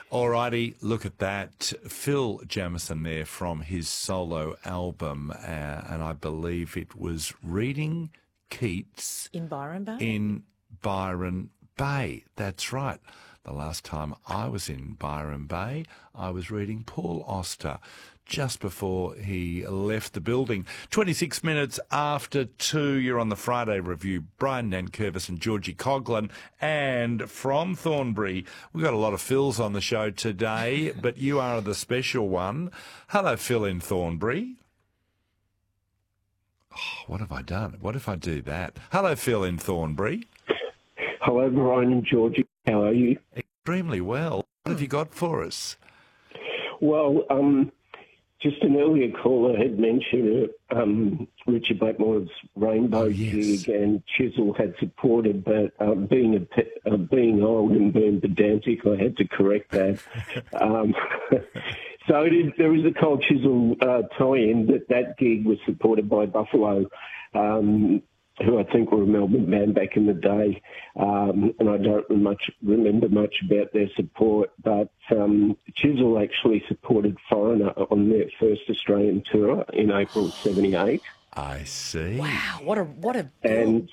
Alrighty, look at that. Phil Jamieson there from his solo album, and I believe it was Reading Keats In Byron Bay? in Byron Bay. That's right. The last time I was in Byron Bay, I was reading Paul Auster just before he left the building. 26 minutes after 2, you're on the Friday Review. Brian Nankervis and Georgie Coughlin. And from Thornbury, we've got a lot of Phils on the show today, but you are the special one. Hello, Phil in Thornbury. Oh, what have I done? What if I do that? Hello, Phil in Thornbury. Hello, Brian and Georgie. How are you? Extremely well. What have you got for us? Well, just an earlier caller had mentioned Richard Blackmore's Rainbow gig, and Chisel had supported, but being old and being pedantic, I had to correct that. So there was a Cold Chisel tie-in that gig was supported by Buffalo, who I think were a Melbourne band back in the day, and I don't remember much about their support, but Chisel actually supported Foreigner on their first Australian tour in April '78. I see. Wow, what a and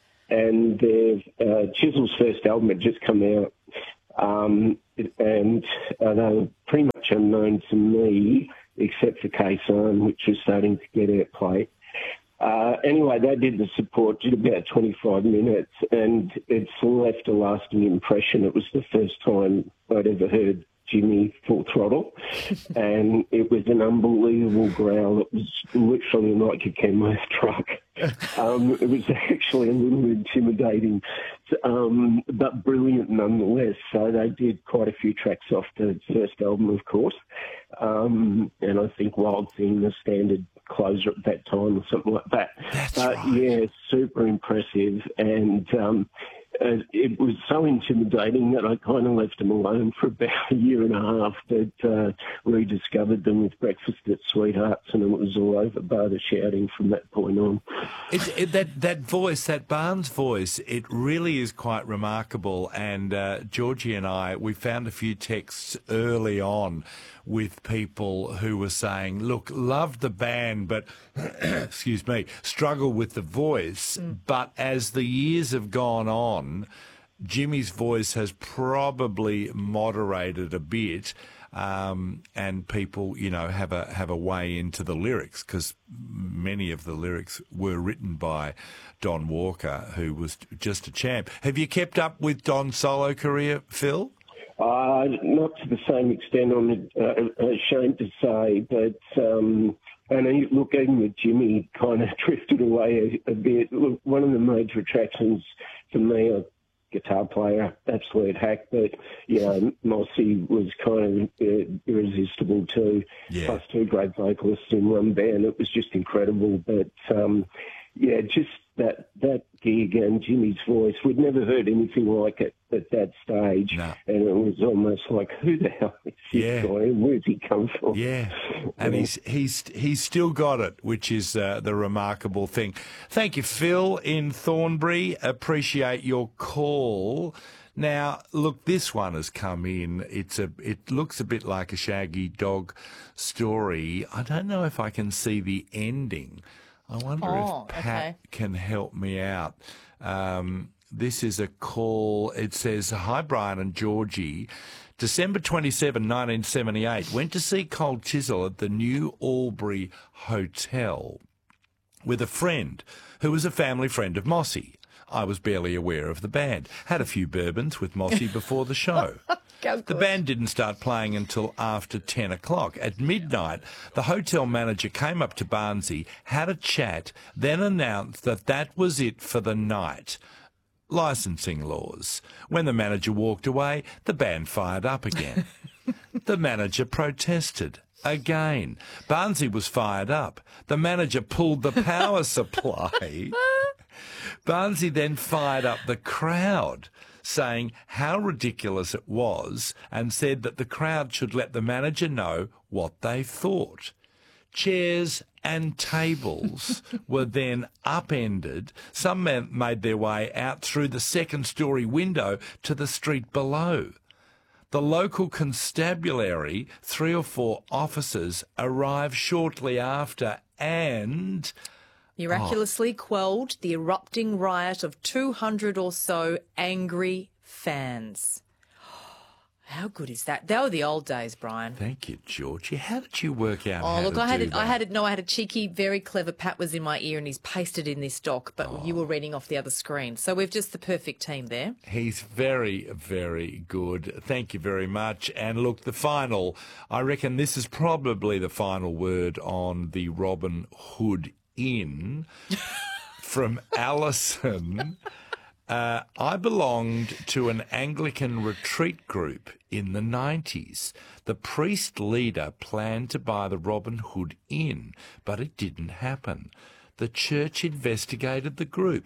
their Chisel's first album had just come out, and they were pretty much unknown to me, except for Khe-Sanh, which was starting to get airplay. Anyway, they did the support, did about 25 minutes, and it's left a lasting impression. It was the first time I'd ever heard Jimmy full throttle, and it was an unbelievable growl. It was literally like a Kenworth truck. It was actually a little intimidating, but brilliant nonetheless. So they did quite a few tracks off the first album, of course, and I think Wild Thing, the standard closer at that time or something like that. That's right. Yeah, super impressive, and it was so intimidating that I kind of left them alone for about a year and a half, but rediscovered them with Breakfast at Sweethearts, and it was all over bar the shouting from that point on. That voice, that Barnes voice, it really is quite remarkable. And Georgie and I, we found a few texts early on with people who were saying, look, love the band, but, excuse me, struggle with the voice. But as the years have gone on, Jimmy's voice has probably moderated a bit, and people, have a way into the lyrics, because many of the lyrics were written by Don Walker, who was just a champ. Have you kept up with Don's solo career, Phil? Not to the same extent, I'm ashamed to say, but and look, even with Jimmy, kind of drifted away a bit. Look, one of the major attractions for me, a guitar player, absolute hack, but Mossy was kind of irresistible too. Yeah. Plus two great vocalists in one band. It was just incredible, but just that gig and Jimmy's voice, we'd never heard anything like it at that stage. No. And it was almost like, who the hell is this guy and where's he come from? Yeah, and he's still got it, which is the remarkable thing. Thank you, Phil in Thornbury. Appreciate your call. Now, look, this one has come in. It looks a bit like a Shaggy Dog story. I don't know if I can see the ending. I wonder if Pat can help me out. This is a call. It says, hi, Brian and Georgie. December 27, 1978, went to see Cold Chisel at the New Albury Hotel with a friend who was a family friend of Mossy. I was barely aware of the band. Had a few bourbons with Mossy before the show. The band didn't start playing until after 10 o'clock. At midnight, the hotel manager came up to Barnsey, had a chat, then announced that was it for the night. Licensing laws. When the manager walked away, the band fired up again. The manager protested. Again. Barnsey was fired up. The manager pulled the power supply. Barnsey then fired up the crowd, saying how ridiculous it was, and said that the crowd should let the manager know what they thought. Chairs and tables were then upended. Some men made their way out through the second-story window to the street below. The local constabulary, 3 or 4 officers, arrive shortly after and... miraculously quelled the erupting riot of 200 or so angry fans. How good is that? They were the old days, Brian. Thank you, Georgie. How did you work out Oh, how look, to I had do it. that? I had a cheeky, very clever Pat was in my ear, and he's pasted in this doc. But you were reading off the other screen, so we've just the perfect team there. He's very, very good. Thank you very much. And look, the final, I reckon this is probably the final word on the Robin Hood Inn from Alison. I belonged to an Anglican retreat group in the 90s. The priest leader planned to buy the Robin Hood Inn, but it didn't happen. The church investigated the group!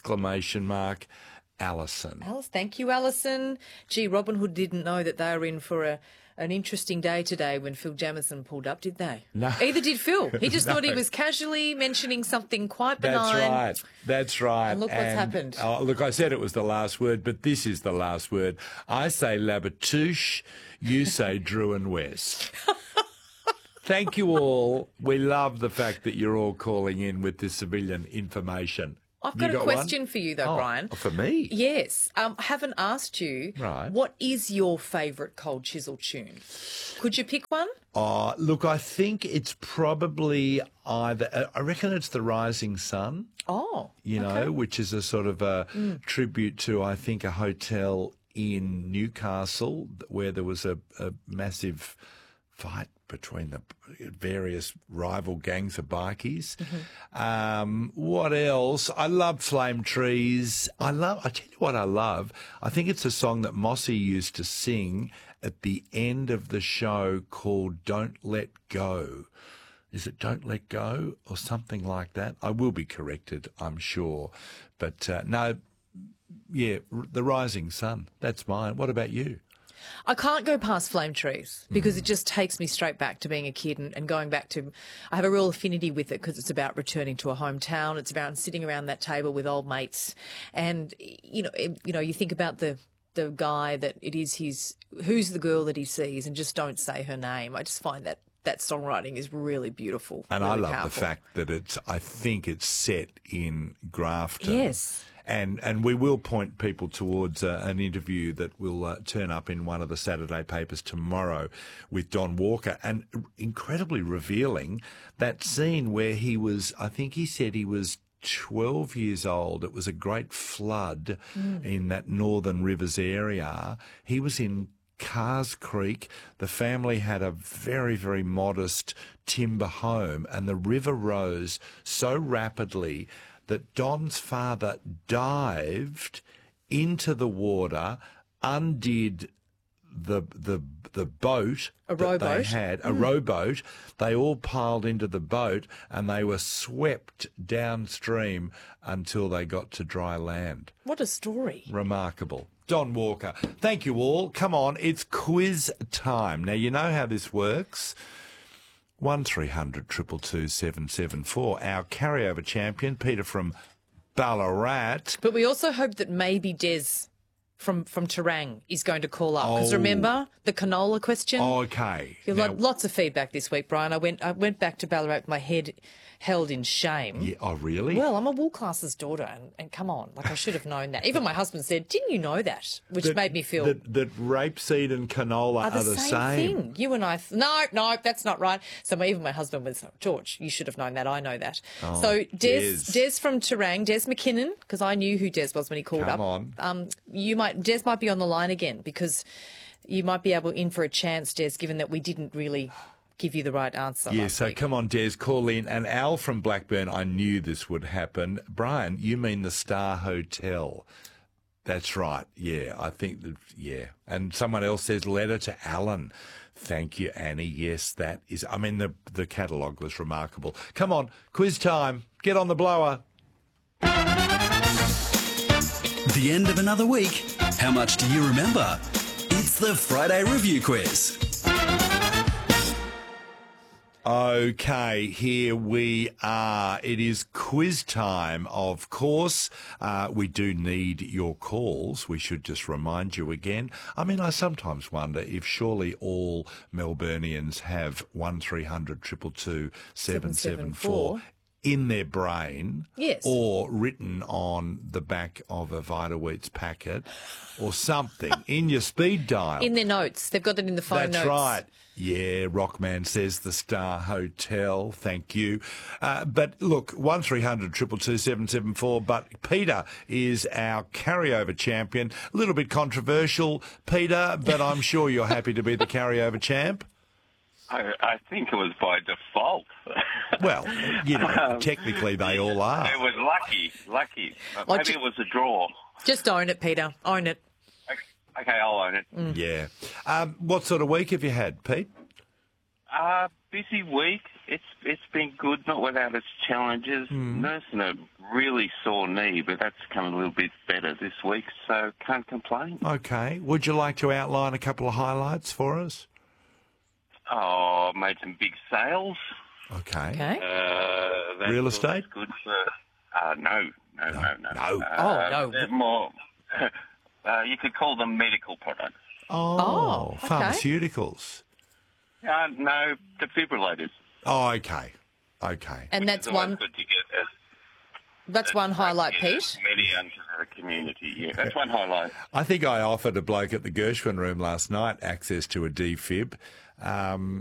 Alison. Alice, thank you, Alison. Gee, Robin Hood didn't know that they were in for an interesting day today when Phil Jamieson pulled up, did they? No. Either did Phil. He just thought he was casually mentioning something quite benign. That's right. And look what's happened. Look, I said it was the last word, but this is the last word. I say Labatouche, you say Drew and West. Thank you all. We love the fact that you're all calling in with this civilian information. I've got a question for you, though, Brian. For me? Yes. I haven't asked you, Right. What is your favourite Cold Chisel tune? Could you pick one? Look, I think it's probably either, I reckon it's The Rising Sun, Oh, you know, which is a sort of a tribute to, I think, a hotel in Newcastle where there was a massive fight between the various rival gangs of bikies. What else? I love Flame Trees. I tell you what I love. I think it's a song that Mossy used to sing at the end of the show called Don't Let Go. Is it Don't Let Go or something like that? I will be corrected, I'm sure. But no, yeah, The Rising Sun. That's mine. What about you? I can't go past Flame Trees because it just takes me straight back to being a kid and going back to, I have a real affinity with it because it's about returning to a hometown. It's about sitting around that table with old mates. And, you know, you think about the guy that it is who's the girl that he sees and just don't say her name. I just find that songwriting is really beautiful. And really I love powerful. the fact that I think it's set in Grafton. Yes. And we will point people towards an interview that will turn up in one of the Saturday papers tomorrow with Don Walker. And incredibly revealing, that scene where he was, I think he said he was 12 years old. It was a great flood in that Northern Rivers area. He was in Cars Creek. The family had a very, very modest timber home, and the river rose so rapidly that Don's father dived into the water, undid the boat that they had, a rowboat. They all piled into the boat and they were swept downstream until they got to dry land. What a story. Remarkable. Don Walker. Thank you all. Come on, it's quiz time. Now, you know how this works. 1300 222 774. Our carryover champion, Peter from Ballarat. But we also hope that maybe Des from Terang is going to call up. Because remember the canola question? Okay. You've had lots of feedback this week, Brian. I went back to Ballarat with my head held in shame. Yeah, oh, really? Well, I'm a wool classes daughter, and come on, like I should have known that. Even my husband said, "Didn't you know that?" Which made me feel that rapeseed and canola are the same thing. You and I, no, that's not right. So even my husband was, George, you should have known that. I know that. Oh, so Des from Terang, Des McKinnon, because I knew who Des was when he called up. Come on. Des might be on the line again because you might be able in for a chance, Des, given that we didn't really give you the right answer. Yeah, last so week. come on, Des, call in. And Al from Blackburn, I knew this would happen. Brian, you mean the Star Hotel. That's right. Yeah, I think that, yeah. And someone else says letter to Alan. Thank you, Annie. Yes, that is, I mean, the catalogue was remarkable. Come on, quiz time. Get on the blower. The end of another week. How much do you remember? It's the Friday Review Quiz. Okay, here we are. It is quiz time, of course. We do need your calls. We should just remind you again. I mean, I sometimes wonder if surely all Melburnians have 1300 222 774 in their brain, Yes. or written on the back of a Vitaweets packet or something in your speed dial. In their notes. They've got it in the phone notes. That's right. Yeah, Rockman says the Star Hotel. Thank you. But look, 1300 222 774. But Peter is our carryover champion. A little bit controversial, Peter, but I'm sure you're happy to be the carryover champ. I think it was by default. Well, you know, technically they all are. It was lucky. Maybe it was a draw. Just own it, Peter. Own it. Okay, I'll own it. Yeah. What sort of week have you had, Pete? Busy week. It's been good, not without its challenges. Nursing a really sore knee, but that's come a little bit better this week, so can't complain. Okay. Would you like to outline a couple of highlights for us? Oh, made some big sales. Okay. That Real was estate? Good for no. No. They're more. You could call them medical products. Oh, okay. Pharmaceuticals. No, defibrillators. Oh, okay. Okay. And that's It's always one. good to get That's one highlight, as Pete. many into the community. Yeah, that's one highlight. I think I offered a bloke at the Gershwin room last night access to a defib.